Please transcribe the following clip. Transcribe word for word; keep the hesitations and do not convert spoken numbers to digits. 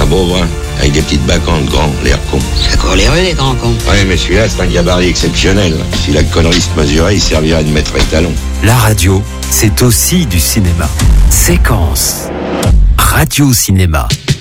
beau brun, avec des petites bacantes grands, l'air con. Ça court les rues, les grands cons. Ouais, mais celui-là, c'est un gabarit exceptionnel. Si la connerie se mesurait, il servirait de maître étalon. La radio, c'est aussi du cinéma. Séquence. Radio Cinéma.